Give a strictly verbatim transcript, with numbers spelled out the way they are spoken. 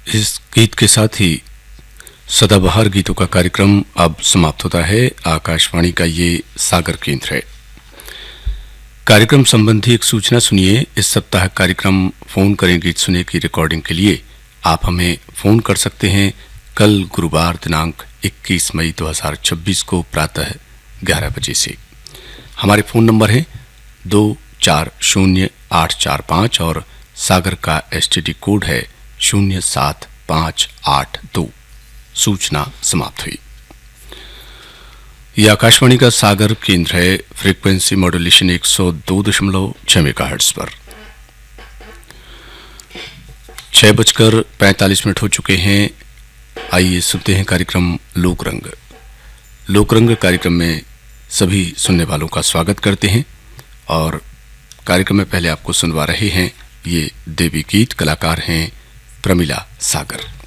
इस गीत के साथ ही सदाबहार गीतों का कार्यक्रम अब समाप्त होता है। आकाशवाणी का ये सागर केंद्र है। कार्यक्रम संबंधी एक सूचना सुनिए। इस सप्ताह कार्यक्रम फोन करें गीत सुने की रिकॉर्डिंग के लिए आप हमें फोन कर सकते हैं कल गुरुवार दिनांक इक्कीस मई दो हज़ार छब्बीस को प्रातः ग्यारह बजे से। हमारे फोन नंबर है दो चार शून्य आठ चार पाँच और सागर का एसटीडी कोड है शून्य सात पाँच आठ दो। सूचना समाप्त हुई। यह आकाशवाणी का सागर केंद्र है। फ्रीक्वेंसी मॉड्यूलेशन एक सौ दो दशमलव छह मेगाहर्ट्ज पर। छह बजकर पैंतालीस मिनट हो चुके हैं। आइए सुनते हैं कार्यक्रम लोकरंग। लोकरंग कार्यक्रम में सभी सुनने वालों का स्वागत करते हैं और कार्यक्रम में पहले आपको सुनवा रहे हैं ये देवी गीत। कलाकार हैं प्रमिला सागर।